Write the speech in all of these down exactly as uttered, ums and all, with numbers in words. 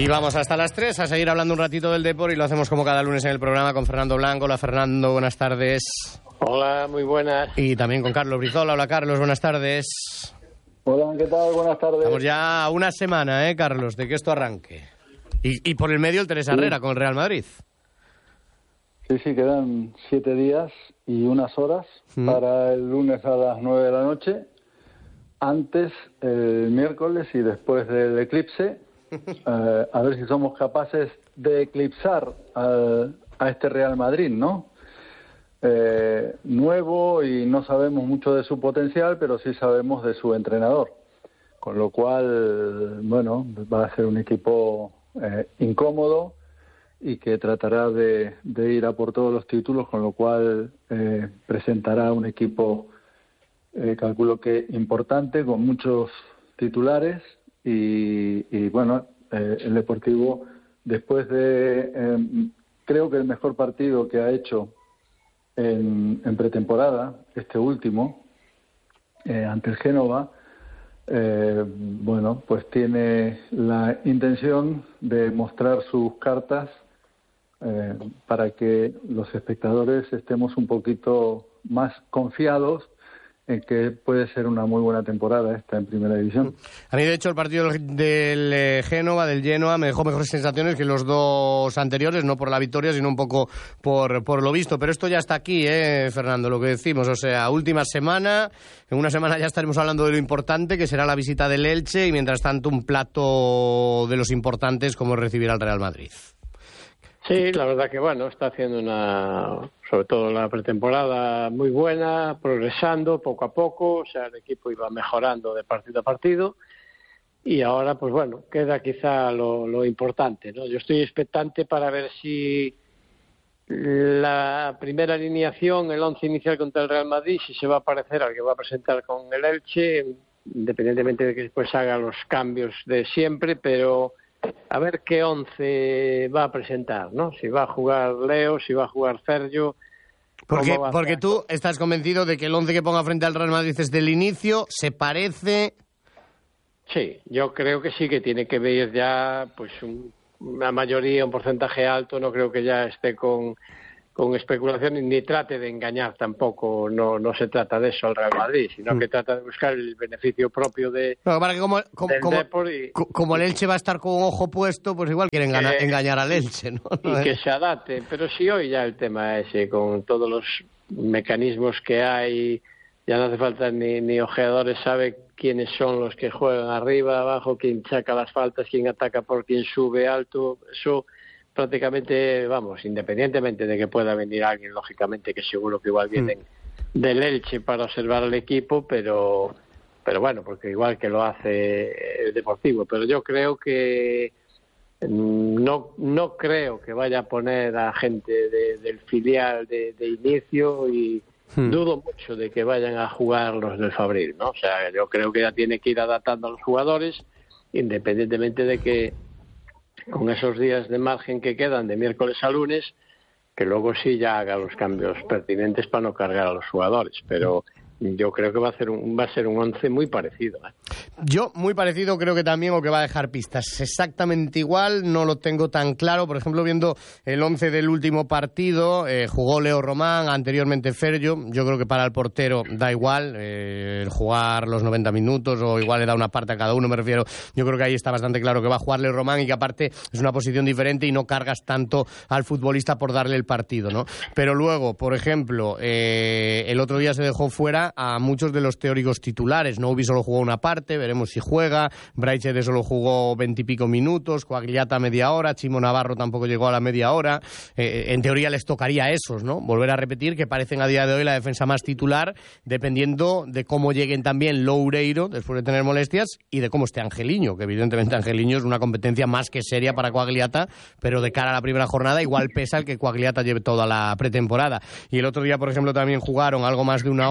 Y vamos hasta las tres a seguir hablando un ratito del deporte y lo hacemos como cada lunes en el programa con Fernando Blanco. Hola Fernando, buenas tardes. Hola, muy buenas. Y también con Carlos Brizola. Hola Carlos, buenas tardes. Hola, ¿qué tal? Buenas tardes. Estamos ya a una semana, ¿eh, Carlos, de que esto arranque. Y, y por el medio el Teresa Herrera sí. con el Real Madrid. Sí, sí, quedan siete días y unas horas mm. para el lunes a las nueve de la noche. Antes, el miércoles y después del eclipse. Uh, a ver si somos capaces de eclipsar a, a este Real Madrid, ¿no? Eh, nuevo y no sabemos mucho de su potencial, pero sí sabemos de su entrenador. Con lo cual, bueno, va a ser un equipo eh, incómodo y que tratará de, de ir a por todos los títulos, con lo cual eh, presentará un equipo, eh, calculo que importante, con muchos titulares. Y, y bueno, eh, el Deportivo, después de, eh, creo que el mejor partido que ha hecho en, en pretemporada, este último, eh, ante el Génova, eh, bueno, pues tiene la intención de mostrar sus cartas eh, para que los espectadores estemos un poquito más confiados en que puede ser una muy buena temporada esta en Primera División. A mí, de hecho, el partido del, del eh, Génova, del Genoa, me dejó mejores sensaciones que los dos anteriores, no por la victoria, sino un poco por, por lo visto. Pero esto ya está aquí, ¿eh, Fernando? Lo que decimos, o sea, última semana, en una semana ya estaremos hablando de lo importante, que será la visita del Elche, y mientras tanto un plato de los importantes como recibir al Real Madrid. Sí, la verdad que bueno, está haciendo una, sobre todo la pretemporada, muy buena, progresando poco a poco, o sea, el equipo iba mejorando de partido a partido y ahora, pues bueno, queda quizá lo, lo importante, ¿no? Yo estoy expectante para ver si la primera alineación, el once inicial contra el Real Madrid, si se va a parecer al que va a presentar con el Elche, independientemente de que después haga los cambios de siempre, pero a ver qué once va a presentar, ¿no? Si va a jugar Leo, si va a jugar Sergio. Porque, porque tú estás convencido de que el once que ponga frente al Real Madrid desde el inicio se parece. Sí, yo creo que sí, que tiene que ver ya pues un, una mayoría, un porcentaje alto. No creo que ya esté con, con especulación ni trate de engañar tampoco. No no se trata de eso al Real Madrid, sino mm. que trata de buscar el beneficio propio de no, para que como, como, del como, Depor y, como el Elche va a estar con un ojo puesto, pues igual quieren eh, engañar al Elche, ¿no? Y no que se adapte. Pero si hoy ya el tema ese, con todos los mecanismos que hay, ya no hace falta ni, ni ojeadores, sabe quiénes son los que juegan arriba, abajo, quién saca las faltas, quién ataca por quién sube alto, eso prácticamente, vamos, independientemente de que pueda venir alguien, lógicamente, que seguro que igual vienen mm. del Elche para observar al equipo, pero pero bueno, porque igual que lo hace el Deportivo, pero yo creo que no no creo que vaya a poner a gente de, del filial de, de inicio y mm. dudo mucho de que vayan a jugar los del Fabril, ¿no? O sea, yo creo que ya tiene que ir adaptando a los jugadores, independientemente de que con esos días de margen que quedan de miércoles a lunes, que luego sí ya haga los cambios pertinentes para no cargar a los jugadores, pero yo creo que va a ser un, va a ser un once muy parecido, ¿eh? Yo, muy parecido, creo que también, o que va a dejar pistas exactamente igual, no lo tengo tan claro. Por ejemplo, viendo el once del último partido, eh, jugó Leo Román, anteriormente Fergio. Yo creo que para el portero da igual eh, el jugar los noventa minutos, o igual le da una parte a cada uno, me refiero. Yo creo que ahí está bastante claro que va a jugar Leo Román y que aparte es una posición diferente y no cargas tanto al futbolista por darle el partido, ¿no? Pero luego, por ejemplo, eh, el otro día se dejó fuera a muchos de los teóricos titulares. Novi solo jugó una parte, veremos si juega. Braichede solo jugó veintipico minutos, Coagliata media hora, Chimo Navarro tampoco llegó a la media hora. Eh, en teoría les tocaría a esos, ¿no? Volver a repetir, que parecen a día de hoy la defensa más titular, dependiendo de cómo lleguen también Loureiro después de tener molestias y de cómo esté Angeliño, que evidentemente Angeliño es una competencia más que seria para Coagliata, pero de cara a la primera jornada igual pesa el que Coagliata lleve toda la pretemporada. Y el otro día, por ejemplo, también jugaron algo más de una hora Soria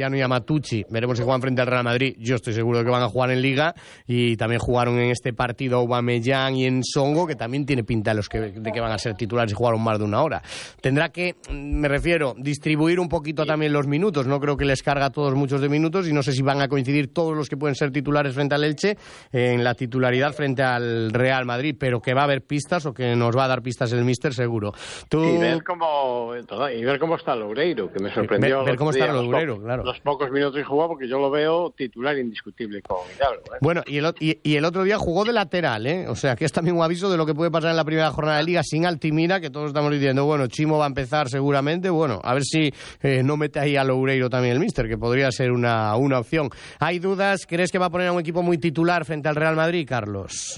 Soriano y Amatucci, veremos si juegan frente al Real Madrid, yo estoy seguro de que van a jugar en Liga, y también jugaron en este partido Aubameyang y Nsongo, que también tiene pinta de, los que, de que van a ser titulares y jugaron más de una hora. Tendrá que, me refiero, distribuir un poquito también los minutos, no creo que les carga a todos muchos de minutos, y no sé si van a coincidir todos los que pueden ser titulares frente al Elche en la titularidad frente al Real Madrid, pero que va a haber pistas, o que nos va a dar pistas el míster seguro. Tú... Y ver cómo y ver cómo está Loureiro, que me sorprendió. Ver, ver cómo está Loureiro, los, claro. Los pocos minutos que jugó, porque yo lo veo titular indiscutible con Hidalgo. ¿eh? Bueno, y el, y, y el otro día jugó de lateral, ¿eh? O sea, que es también un aviso de lo que puede pasar en la primera jornada de Liga sin Altimira, que todos estamos diciendo, bueno, Chimo va a empezar seguramente, bueno, a ver si eh, no mete ahí a Loureiro también el míster, que podría ser una, una opción. ¿Hay dudas? ¿Crees que va a poner a un equipo muy titular frente al Real Madrid, Carlos?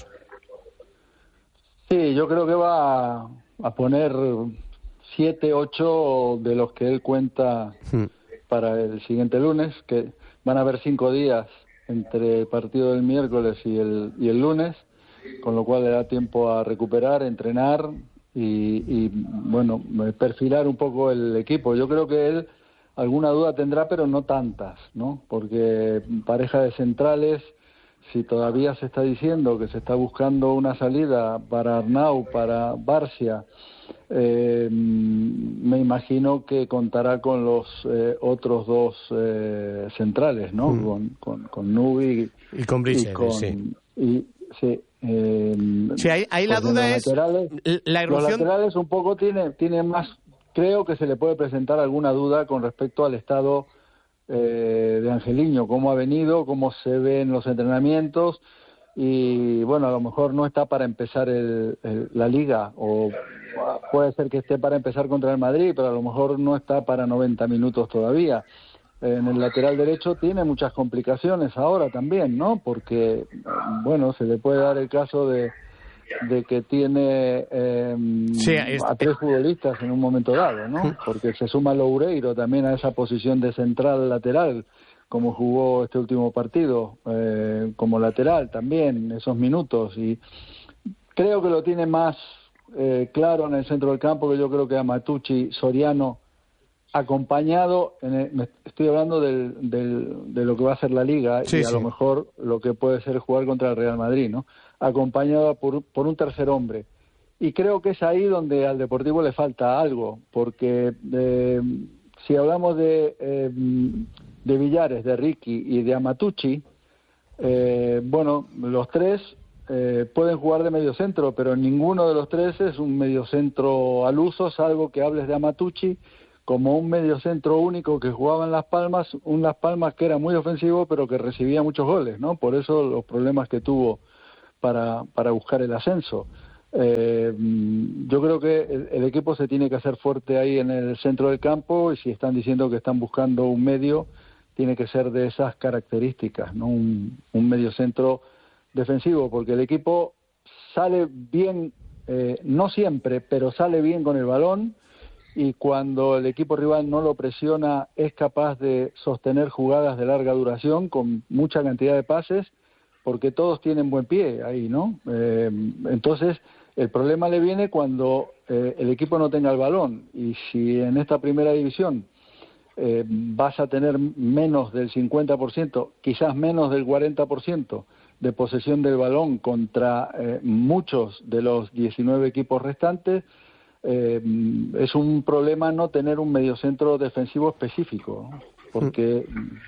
Sí, yo creo que va a poner siete, ocho de los que él cuenta hmm. para el siguiente lunes, que van a haber cinco días entre el partido del miércoles y el, y el lunes, con lo cual le da tiempo a recuperar, entrenar y, y, bueno, perfilar un poco el equipo. Yo creo que él alguna duda tendrá, pero no tantas, ¿no? Porque pareja de centrales, si todavía se está diciendo que se está buscando una salida para Arnau, para Barcia, eh, me imagino que contará con los eh, otros dos eh, centrales, ¿no? Mm. Con, con, con Nubi y con Briseño, sí. Y, sí, eh, sí, ahí, ahí la duda es la erupción. Los laterales un poco tiene, tiene más, creo que se le puede presentar alguna duda con respecto al estado eh, de Angeliño, cómo ha venido, cómo se ve en los entrenamientos. Y bueno, a lo mejor no está para empezar el, el, la Liga, o puede ser que esté para empezar contra el Madrid, pero a lo mejor no está para noventa minutos todavía. En el lateral derecho tiene muchas complicaciones ahora también, ¿no? Porque, bueno, se le puede dar el caso de, de que tiene eh, sí, es... a tres futbolistas en un momento dado, ¿no? Porque se suma Loureiro también a esa posición de central lateral, como jugó este último partido, eh, como lateral también, esos minutos, y creo que lo tiene más eh, claro en el centro del campo, que yo creo que Amatucci, Soriano, acompañado, en el, estoy hablando del, del, de lo que va a ser la Liga, sí, y a sí. lo mejor lo que puede ser jugar contra el Real Madrid, ¿no? Acompañado por, por un tercer hombre. Y creo que es ahí donde al Deportivo le falta algo, porque eh, si hablamos de... Eh, de Villares, de Ricky y de Amatucci, eh, bueno, los tres eh, pueden jugar de mediocentro, pero ninguno de los tres es un mediocentro al uso, salvo que hables de Amatucci como un mediocentro único que jugaba en Las Palmas, un Las Palmas que era muy ofensivo, pero que recibía muchos goles, ¿no? Por eso los problemas que tuvo para, para buscar el ascenso. Eh, yo creo que el, el equipo se tiene que hacer fuerte ahí en el centro del campo, y si están diciendo que están buscando un medio, tiene que ser de esas características, ¿no? Un, un mediocentro defensivo, porque el equipo sale bien, eh, no siempre, pero sale bien con el balón, y cuando el equipo rival no lo presiona es capaz de sostener jugadas de larga duración con mucha cantidad de pases, porque todos tienen buen pie ahí, ¿no? Eh, entonces, el problema le viene cuando eh, el equipo no tenga el balón, y si en esta primera división Eh, vas a tener menos del cincuenta por ciento, quizás menos del cuarenta por ciento de posesión del balón contra eh, muchos de los diecinueve equipos restantes, eh, es un problema no tener un mediocentro defensivo específico, ¿no? Porque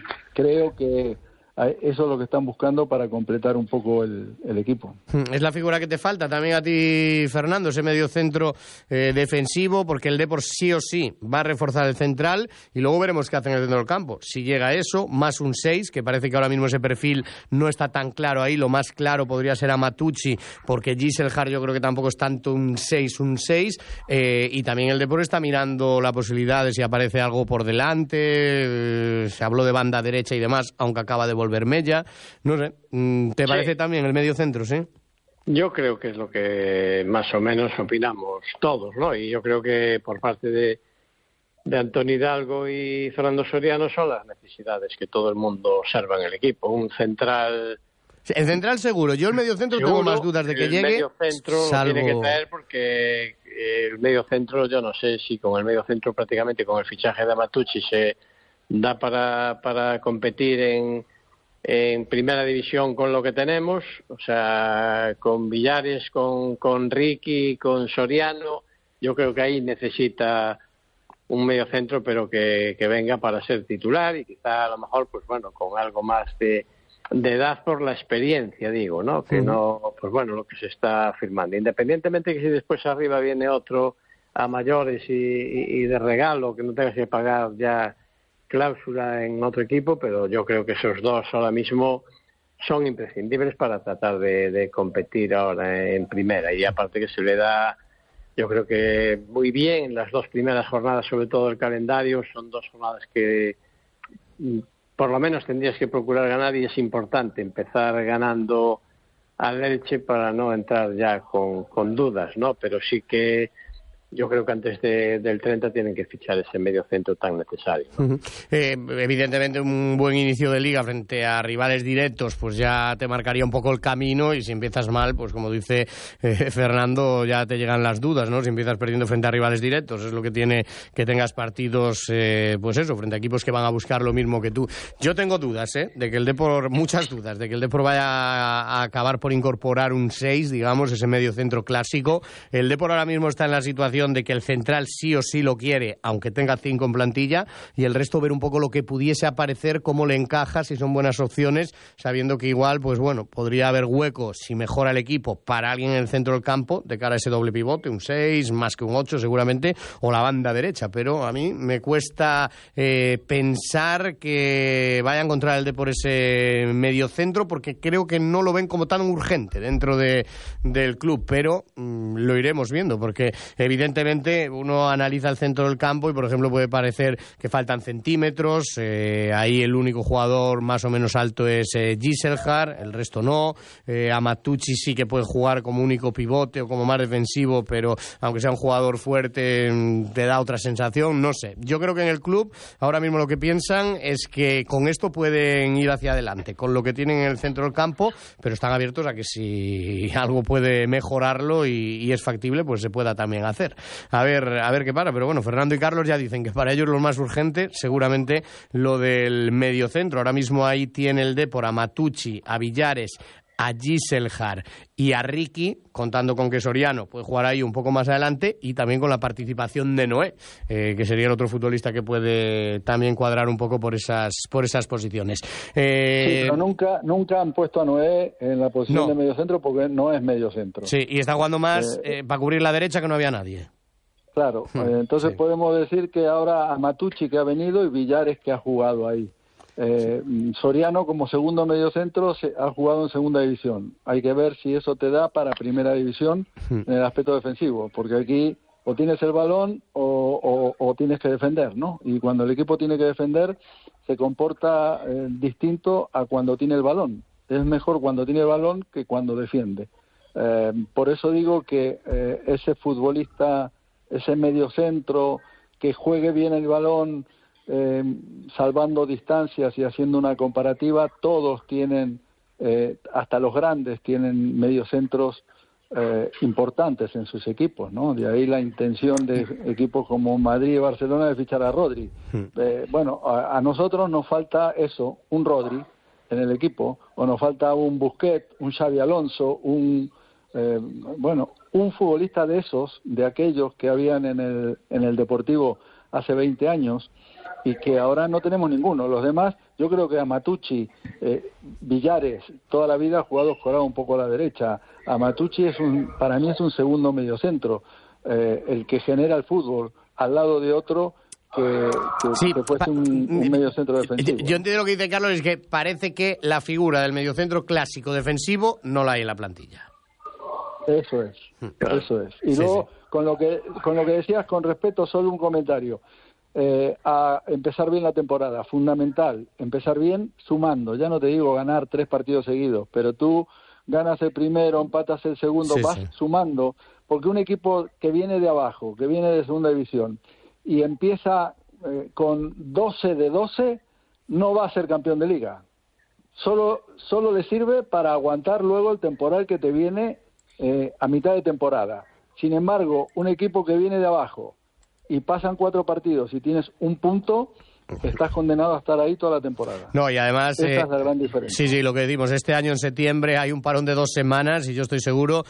creo que eso es lo que están buscando para completar un poco el, el equipo. Es la figura que te falta también a ti, Fernando, ese medio centro eh, defensivo, porque el Depor sí o sí va a reforzar el central, y luego veremos qué hacen en el centro del campo. Si llega eso, más un seis, que parece que ahora mismo ese perfil no está tan claro ahí, lo más claro podría ser Amatucci, porque Giselhard yo creo que tampoco es tanto un seis, un seis, eh, y también el Depor está mirando la posibilidad de si aparece algo por delante, eh, se habló de banda derecha y demás, aunque acaba de volver Mella, no sé, ¿te parece sí. también el medio centro, sí? Yo creo que es lo que más o menos opinamos todos, ¿no? Y yo creo que por parte de, de Antón Hidalgo y Fernando Soriano son las necesidades que todo el mundo observa en el equipo. Un central... Sí, el central seguro. Yo el medio centro tengo más dudas de que el llegue. El medio centro salvo... tiene que traer, porque el medio centro, yo no sé si con el medio centro prácticamente con el fichaje de Amatucci se... da para, para competir en, en primera división con lo que tenemos, o sea, con Villares, con, con Ricky, con Soriano. Yo creo que ahí necesita un medio centro, pero que, que venga para ser titular y quizá a lo mejor, pues bueno, con algo más de, de edad por la experiencia, digo, ¿no? Que uh-huh. no, pues bueno, lo que se está firmando. Independientemente que si después arriba viene otro a mayores y, y, y de regalo, que no tengas que pagar ya cláusula en otro equipo, pero yo creo que esos dos ahora mismo son imprescindibles para tratar de, de competir ahora en primera. Y aparte que se le da, yo creo que muy bien las dos primeras jornadas, sobre todo el calendario, son dos jornadas que por lo menos tendrías que procurar ganar, y es importante empezar ganando al Elche para no entrar ya con, con dudas, ¿no? Pero sí que yo creo que antes de, del treinta tienen que fichar ese medio centro tan necesario, ¿no? Uh-huh. Eh, evidentemente un buen inicio de liga frente a rivales directos pues ya te marcaría un poco el camino, y si empiezas mal, pues como dice eh, Fernando, ya te llegan las dudas, ¿no? Si empiezas perdiendo frente a rivales directos, es lo que tiene que tengas partidos, eh, pues eso, frente a equipos que van a buscar lo mismo que tú. Yo tengo dudas, ¿eh? De que el Depor, muchas dudas, de que el Depor vaya a, a acabar por incorporar un seis, digamos, ese medio centro clásico. El Depor ahora mismo está en la situación de que el central sí o sí lo quiere, aunque tenga cinco en plantilla, y el resto ver un poco lo que pudiese aparecer, cómo le encaja, si son buenas opciones, sabiendo que igual, pues bueno, podría haber hueco, si mejora el equipo, para alguien en el centro del campo, de cara a ese doble pivote, un seis, más que un ocho seguramente, o la banda derecha, pero a mí me cuesta eh, pensar que vaya a encontrar el Depor ese medio centro, porque creo que no lo ven como tan urgente dentro de, del club, pero mmm, lo iremos viendo, porque evidentemente Evidentemente, uno analiza el centro del campo y, por ejemplo, puede parecer que faltan centímetros. Eh, ahí el único jugador más o menos alto es eh, Giselhard, el resto no. Eh, Amatucci sí que puede jugar como único pivote o como más defensivo, pero aunque sea un jugador fuerte, te da otra sensación. No sé. Yo creo que en el club ahora mismo lo que piensan es que con esto pueden ir hacia adelante, con lo que tienen en el centro del campo, pero están abiertos a que si algo puede mejorarlo y, y es factible, pues se pueda también hacer. A ver, a ver qué para, pero bueno, Fernando y Carlos ya dicen que para ellos lo más urgente, seguramente lo del mediocentro. Ahora mismo ahí tiene el Depor a Matucci, a Villares, a Giselhard y a Ricky, contando con que Soriano puede jugar ahí un poco más adelante, y también con la participación de Noé, eh, que sería el otro futbolista que puede también cuadrar un poco por esas por esas posiciones. Eh... Sí, pero nunca nunca han puesto a Noé en la posición no. de mediocentro, porque no es mediocentro. Sí, y está jugando más eh... Eh, para cubrir la derecha, que no había nadie. Claro, eh, entonces sí. Podemos decir que ahora a Matucci, que ha venido, y Villares, que ha jugado ahí. Eh, Soriano, como segundo mediocentro, se ha jugado en segunda división. Hay que ver si eso te da para primera división en el aspecto defensivo, porque aquí o tienes el balón o, o, o tienes que defender, ¿no? Y cuando el equipo tiene que defender, se comporta eh, distinto a cuando tiene el balón. Es mejor cuando tiene el balón que cuando defiende. Eh, por eso digo que eh, ese futbolista, ese mediocentro, que juegue bien el balón, eh, salvando distancias y haciendo una comparativa, todos tienen, eh, hasta los grandes tienen mediocentros eh, importantes en sus equipos, ¿no? De ahí la intención de equipos como Madrid y Barcelona de fichar a Rodri. Eh, bueno, a, a nosotros nos falta eso, un Rodri en el equipo, o nos falta un Busquets, un Xavi Alonso, un eh, bueno, un futbolista de esos, de aquellos que habían en el en el Deportivo hace veinte años, y que ahora no tenemos ninguno. Los demás, yo creo que a Matucci, eh, Villares, toda la vida ha jugado jugado un poco a la derecha. A Matucci es un, para mí es un segundo mediocentro, eh, el que genera el fútbol, al lado de otro que, que, sí, que fuese un, un mediocentro defensivo. Yo, yo entiendo lo que dice Carlos, es que parece que la figura del mediocentro clásico defensivo no la hay en la plantilla. Eso es, eso es. Y sí, luego, sí. con lo que con lo que decías, con respeto, solo un comentario. Eh, a empezar bien la temporada, fundamental, empezar bien sumando, ya no te digo ganar tres partidos seguidos, pero tú ganas el primero, empatas el segundo, sí, vas sí. sumando, porque un equipo que viene de abajo, que viene de segunda división y empieza eh, con doce de doce, no va a ser campeón de liga. Solo, solo le sirve para aguantar luego el temporal que te viene eh, a mitad de temporada. Sin embargo, un equipo que viene de abajo y pasan cuatro partidos y tienes un punto, estás condenado a estar ahí toda la temporada. No, y además... Esa eh, es la gran diferencia. Sí, sí, lo que decimos, este año en septiembre hay un parón de dos semanas y yo estoy seguro,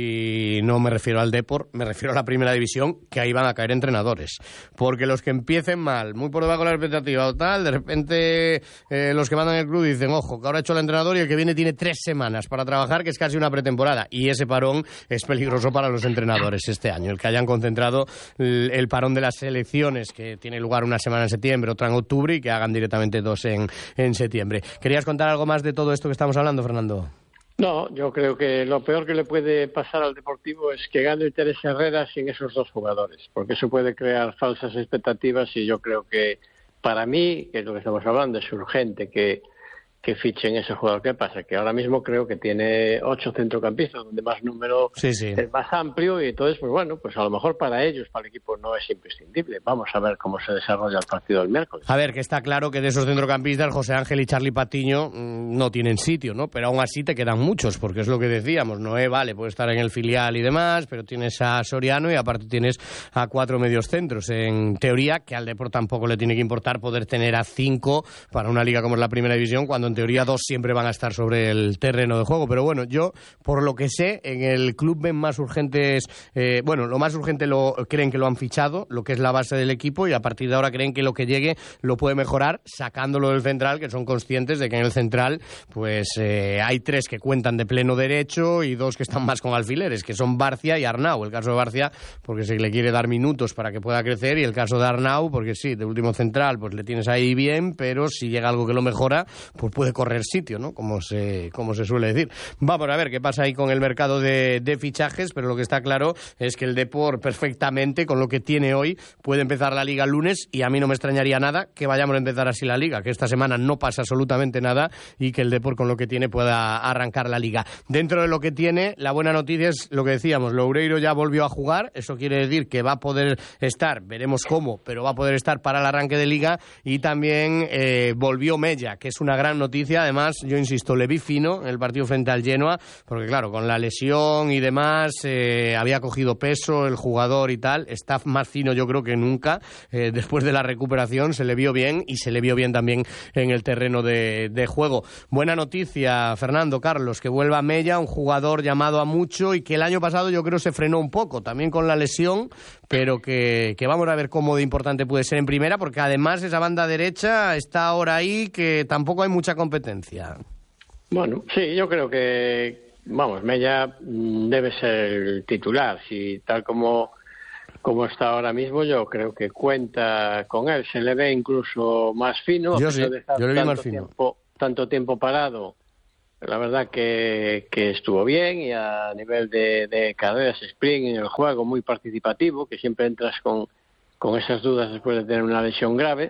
y no me refiero al Depor, me refiero a la primera división, que ahí van a caer entrenadores. Porque los que empiecen mal, muy por debajo de la expectativa o tal, de repente eh, los que mandan el club dicen, ojo, que ahora ha hecho el entrenador y el que viene tiene tres semanas para trabajar, que es casi una pretemporada. Y ese parón es peligroso para los entrenadores este año. El que hayan concentrado el, el parón de las selecciones, que tiene lugar una semana en septiembre, otra en octubre, y que hagan directamente dos en, en septiembre. ¿Querías contar algo más de todo esto que estamos hablando, Fernando? No, yo creo que lo peor que le puede pasar al Deportivo es que gane el Teresa Herrera sin esos dos jugadores, porque eso puede crear falsas expectativas, y yo creo que para mí, que es lo que estamos hablando, es urgente que que fichen ese jugador. ¿Qué pasa? Que ahora mismo creo que tiene ocho centrocampistas, donde más número sí, sí. es más amplio, y entonces, pues bueno, pues a lo mejor para ellos, para el equipo, no es imprescindible. Vamos a ver cómo se desarrolla el partido del miércoles. A ver, que está claro que de esos centrocampistas, José Ángel y Charly Patiño mmm, no tienen sitio, ¿no? Pero aún así te quedan muchos, porque es lo que decíamos. Noé, vale, puede estar en el filial y demás, pero tienes a Soriano y aparte tienes a cuatro medios centros. En teoría, que al Depor tampoco le tiene que importar poder tener a cinco para una liga como es la Primera División, cuando en teoría dos siempre van a estar sobre el terreno de juego. Pero bueno, yo, por lo que sé, en el club ven más urgentes, eh, bueno, lo más urgente lo creen que lo han fichado, lo que es la base del equipo, y a partir de ahora creen que lo que llegue lo puede mejorar sacándolo del central, que son conscientes de que en el central pues eh, hay tres que cuentan de pleno derecho y dos que están más con alfileres, que son Barcia y Arnau. El caso de Barcia porque se le quiere dar minutos para que pueda crecer, y el caso de Arnau porque sí, de último central pues le tienes ahí bien, pero si llega algo que lo mejora, pues puede correr sitio, ¿no? Como se, como se suele decir. Vamos a ver qué pasa ahí con el mercado de, de fichajes, pero lo que está claro es que el Depor perfectamente, con lo que tiene hoy, puede empezar la Liga el lunes, y a mí no me extrañaría nada que vayamos a empezar así la Liga, que esta semana no pasa absolutamente nada y que el Depor con lo que tiene pueda arrancar la Liga. Dentro de lo que tiene, la buena noticia es lo que decíamos, Loureiro ya volvió a jugar, eso quiere decir que va a poder estar, veremos cómo, pero va a poder estar para el arranque de Liga, y también eh, volvió Mella, que es una gran noticia. Además, yo insisto, le vi fino en el partido frente al Genoa, porque claro, con la lesión y demás, eh, había cogido peso el jugador y tal, está más fino yo creo que nunca, eh, después de la recuperación se le vio bien, y se le vio bien también en el terreno de, de juego. Buena noticia, Fernando, Carlos, que vuelva Mella, un jugador llamado a mucho, y que el año pasado yo creo se frenó un poco, también con la lesión, pero que, que vamos a ver cómo de importante puede ser en primera, porque además esa banda derecha está ahora ahí, que tampoco hay mucha competencia. Bueno, sí, yo creo que, vamos, Mella debe ser el titular. Si tal como, como está ahora mismo, yo creo que cuenta con él. Se le ve incluso más fino. Yo sí, yo le vi más fino. Tiempo, tanto tiempo parado, la verdad que, que estuvo bien, y a nivel de, de carreras, sprint en el juego, muy participativo, que siempre entras con, con esas dudas después de tener una lesión grave.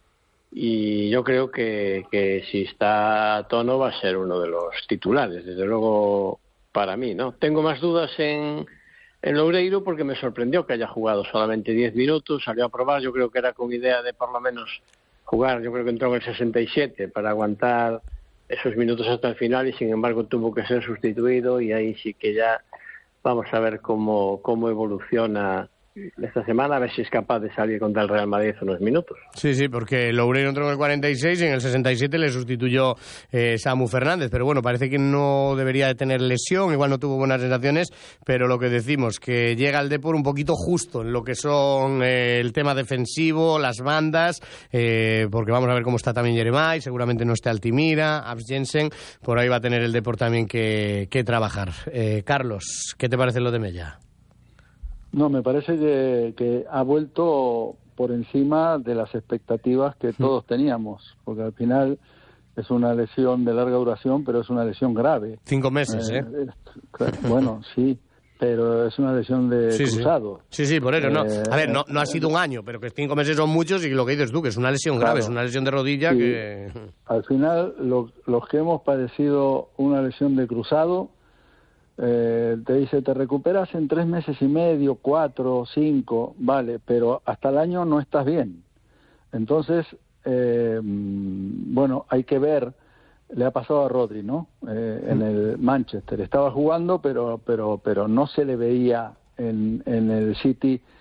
Y yo creo que, que si está a tono va a ser uno de los titulares, desde luego para mí, ¿no? Tengo más dudas en, en Loureiro, porque me sorprendió que haya jugado solamente diez minutos, salió a probar, yo creo que era con idea de por lo menos jugar, yo creo que entró en el sesenta y siete para aguantar esos minutos hasta el final, y sin embargo tuvo que ser sustituido, y ahí sí que ya vamos a ver cómo, cómo evoluciona esta semana, a ver si es capaz de salir contra el Real Madrid unos minutos. Sí, sí, porque Loureiro entró en el cuarenta y seis y en el sesenta y siete le sustituyó eh, Samu Fernández, pero bueno, parece que no debería de tener lesión, igual no tuvo buenas sensaciones, pero lo que decimos, que llega el Depor un poquito justo en lo que son eh, el tema defensivo, las bandas, eh, porque vamos a ver cómo está también Jeremai, seguramente no esté Altimira, Abs Jensen, por ahí va a tener el Depor también que, que trabajar. Eh, Carlos, ¿qué te parece lo de Mella? No, me parece que, que ha vuelto por encima de las expectativas que todos teníamos, porque al final es una lesión de larga duración, pero es una lesión grave. Cinco meses, ¿eh? eh es, bueno, sí, pero es una lesión de sí, cruzado. Sí, sí, por eso, no. A ver, no, no ha sido un año, pero que cinco meses son muchos, y lo que dices tú, que es una lesión grave, claro, es una lesión de rodilla sí. que... Al final, lo, los que hemos padecido una lesión de cruzado, Eh, te dice, te recuperas en tres meses y medio, cuatro, cinco, vale, pero hasta el año no estás bien. Entonces, eh, bueno, hay que ver, le ha pasado a Rodri, ¿no? Eh, en el Manchester, estaba jugando, pero pero pero no se le veía en, en el City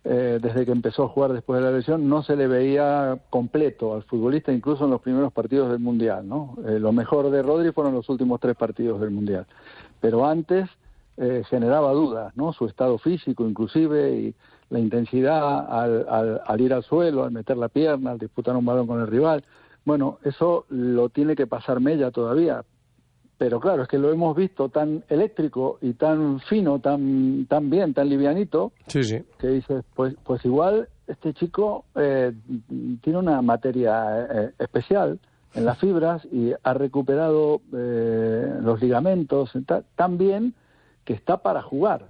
eh, desde que empezó a jugar después de la lesión, no se le veía completo al futbolista, incluso en los primeros partidos del Mundial, ¿no? Eh, lo mejor de Rodri fueron los últimos tres partidos del Mundial. Pero antes eh, generaba dudas, ¿no? Su estado físico, inclusive, y la intensidad al, al, al ir al suelo, al meter la pierna, al disputar un balón con el rival. Bueno, eso lo tiene que pasar Mella todavía. Pero claro, es que lo hemos visto tan eléctrico y tan fino, tan tan bien, tan livianito, sí, sí. que dices, pues pues igual este chico eh, tiene una materia eh, especial en las fibras y ha recuperado eh, los ligamentos tan bien que está para jugar.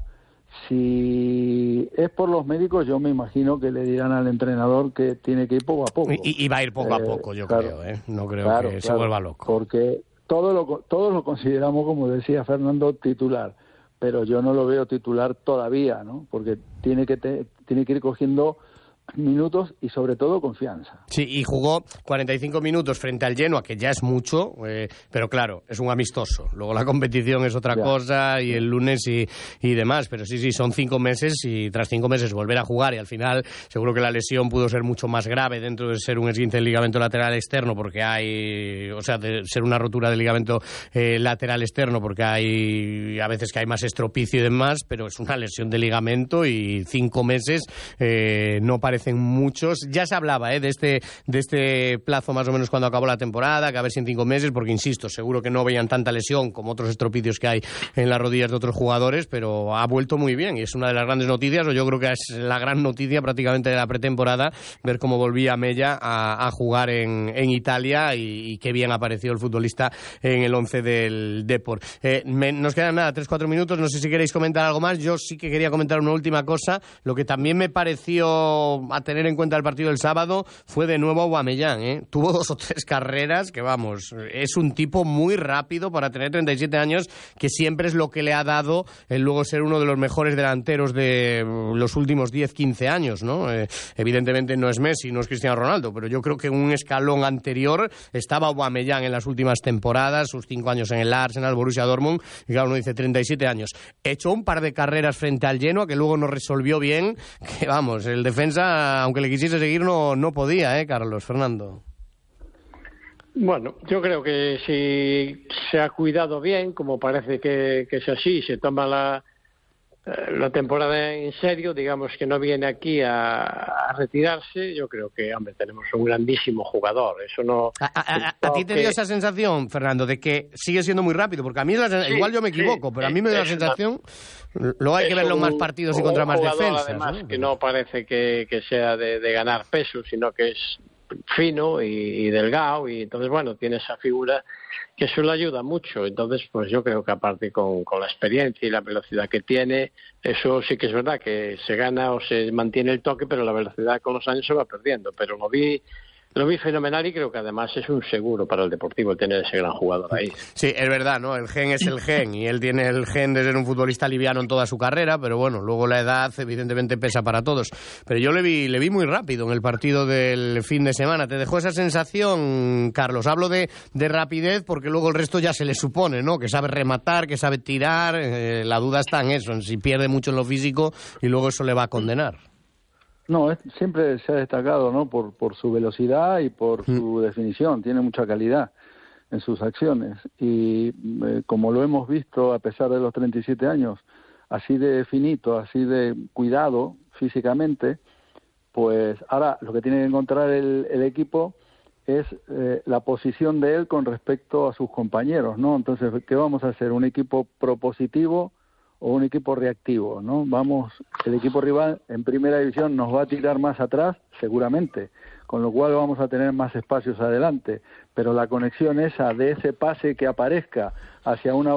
Si es por los médicos, yo me imagino que le dirán al entrenador que tiene que ir poco a poco. Y, y va a ir poco eh, a poco, yo claro, creo, ¿eh? No creo claro, que claro, se vuelva loco. Porque todo lo, todos lo consideramos, como decía Fernando, titular, pero yo no lo veo titular todavía, ¿no? Porque tiene que te, tiene que ir cogiendo minutos y sobre todo confianza. Sí, y jugó cuarenta y cinco minutos frente al Genoa, que ya es mucho, eh, pero claro, es un amistoso. Luego la competición es otra ya. cosa y el lunes y, y demás, pero sí, sí, son cinco meses y tras cinco meses volver a jugar y al final seguro que la lesión pudo ser mucho más grave dentro de ser un esguince del ligamento lateral externo porque hay, o sea, de ser una rotura del ligamento eh, lateral externo porque hay a veces que hay más estropicio y demás, pero es una lesión de ligamento y cinco meses eh, no parece parecen muchos. Ya se hablaba ¿eh? de este de este plazo más o menos cuando acabó la temporada, que a ver si en cinco meses, porque insisto, seguro que no veían tanta lesión como otros estropicios que hay en las rodillas de otros jugadores, pero ha vuelto muy bien y es una de las grandes noticias, o yo creo que es la gran noticia prácticamente de la pretemporada, ver cómo volvía Mella a, a jugar en, en Italia y, y qué bien apareció el futbolista en el once del Depor. Eh, me, nos quedan nada, tres, cuatro minutos, no sé si queréis comentar algo más. Yo sí que quería comentar una última cosa. Lo que también me pareció a tener en cuenta el partido del sábado fue de nuevo Aubameyang, ¿eh? Tuvo dos o tres carreras que, vamos, es un tipo muy rápido para tener treinta y siete años, que siempre es lo que le ha dado el luego ser uno de los mejores delanteros de los últimos diez, quince años, ¿no? Eh, evidentemente no es Messi, no es Cristiano Ronaldo, pero yo creo que en un escalón anterior estaba Aubameyang en las últimas temporadas, sus cinco años en el Arsenal, Borussia Dortmund, y claro, uno dice treinta y siete años. Echó un par de carreras frente al Genoa que luego no resolvió bien, que vamos, el defensa aunque le quisiese seguir, no, no podía, ¿eh, Carlos? Fernando. Bueno, yo creo que si se ha cuidado bien, como parece que, que es así, se toma la, la temporada en serio, digamos que no viene aquí a, a retirarse, yo creo que, hombre, tenemos un grandísimo jugador. Eso no. ¿A, a, a, a ti te dio esa sensación, Fernando, de que sigue siendo muy rápido? Porque a mí, la, sí, igual yo me equivoco, sí, pero a mí me dio la sensación. Luego hay que ver los más partidos y contra más defensas. Además, ¿no? que no parece que, que sea de, de ganar peso, sino que es fino y, y delgado, y entonces, bueno, tiene esa figura que eso le ayuda mucho. Entonces, pues yo creo que aparte con, con la experiencia y la velocidad que tiene, eso sí que es verdad que se gana o se mantiene el toque, pero la velocidad con los años se va perdiendo. Pero lo vi Lo vi fenomenal y creo que además es un seguro para el Deportivo tener ese gran jugador ahí. Sí, es verdad, ¿no? El gen es el gen y él tiene el gen de ser un futbolista liviano en toda su carrera, pero bueno, luego la edad evidentemente pesa para todos. Pero yo le vi, le vi muy rápido en el partido del fin de semana. ¿Te dejó esa sensación, Carlos? Hablo de, de rapidez porque luego el resto ya se le supone, ¿no? Que sabe rematar, que sabe tirar. Eh, la duda está en eso, en si pierde mucho en lo físico y luego eso le va a condenar. No, es, siempre se ha destacado, ¿no? Por, por su velocidad y por su mm. definición. Tiene mucha calidad en sus acciones. Y eh, como lo hemos visto, a pesar de los treinta y siete años, así de finito, así de cuidado físicamente, pues ahora lo que tiene que encontrar el, el equipo es eh, la posición de él con respecto a sus compañeros, ¿no? Entonces, ¿qué vamos a hacer? ¿Un equipo propositivo o un equipo reactivo, ¿no? Vamos, el equipo rival en primera división nos va a tirar más atrás, seguramente, con lo cual vamos a tener más espacios adelante, pero la conexión esa de ese pase que aparezca hacia un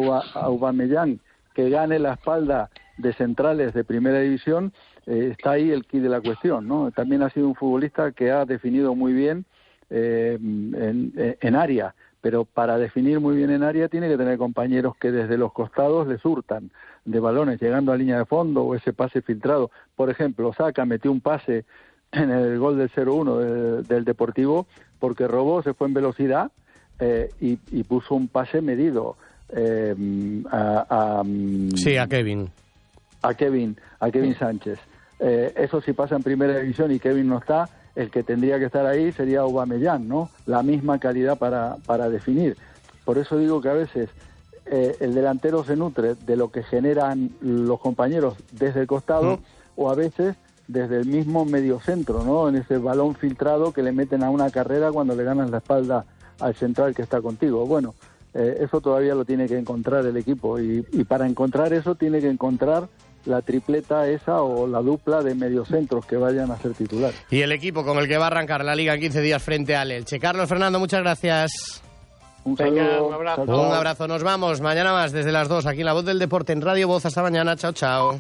Aubameyang que gane la espalda de centrales de primera división, eh, está ahí el quid de la cuestión, ¿no? También ha sido un futbolista que ha definido muy bien eh, en, en área, pero para definir muy bien en área tiene que tener compañeros que desde los costados le surtan de balones llegando a línea de fondo o ese pase filtrado. Por ejemplo, Saka metió un pase en el gol del cero uno de, del Deportivo porque robó, se fue en velocidad eh, y, y puso un pase medido eh, a, a, sí, a Kevin. A Kevin, a Kevin Sánchez. Eh, eso si pasa en primera división y Kevin no está, el que tendría que estar ahí sería Aubameyang, ¿no? La misma calidad para, para definir. Por eso digo que a veces eh, el delantero se nutre de lo que generan los compañeros desde el costado mm. o a veces desde el mismo mediocentro, ¿no? En ese balón filtrado que le meten a una carrera cuando le ganan la espalda al central que está contigo. Bueno, eh, eso todavía lo tiene que encontrar el equipo y, y para encontrar eso tiene que encontrar la tripleta esa o la dupla de mediocentros que vayan a ser titular. Y el equipo con el que va a arrancar la Liga en quince días frente al Elche. Carlos, Fernando, muchas gracias. Un saludo. Venga, un abrazo. Chao, chao. Un abrazo, nos vamos. Mañana más desde las dos aquí en La Voz del Deporte en Radio Voz. Hasta mañana. Chao, chao.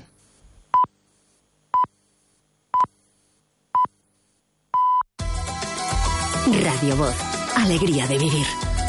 Radio Voz. Alegría de vivir.